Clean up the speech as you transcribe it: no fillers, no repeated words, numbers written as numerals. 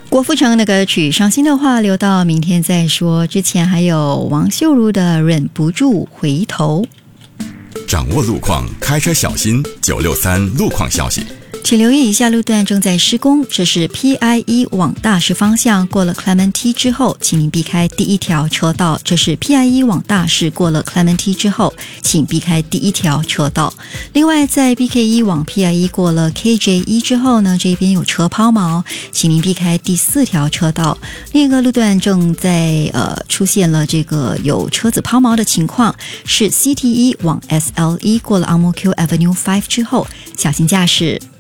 郭富城的歌曲《伤心的话留到明天再说》，之前还有王秀茹的《忍不住回头》。 掌握路况，开车小心。963路况消息。 请留意以下路段正在施工，这是 PIE 往大市方向过了 Clementi 之后，请您避开第一条车道。这是 PIE 往大市过了 Clementi 之后，请避开第一条车道。另外在 BK1 往 PIE 过了 KJ1 之后呢，这边有车抛锚，请您避开第4条车道。另一个路段正在出现了这个有车子抛锚的情况，是 CT1 往 SL1 过了 Ang Mo Kio Avenue 5之后，小心驾驶。